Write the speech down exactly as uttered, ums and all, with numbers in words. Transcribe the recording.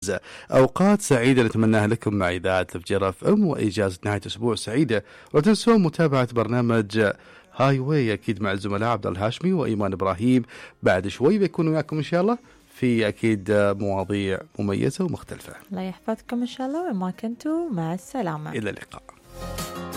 أوقات سعيدة نتمناها لكم مع إذاعة تفجير اف ام، وإجازة نهاية أسبوع سعيدة. ولا تنسون متابعة برنامج هاي واي أكيد مع الزملاء عبد الهاشمي وإيمان إبراهيم. بعد شوي بيكون وياكم إن شاء الله في أكيد مواضيع مميزة ومختلفة. الله يحفظكم إن شاء الله، وما كنتوا مع السلامة، إلى اللقاء.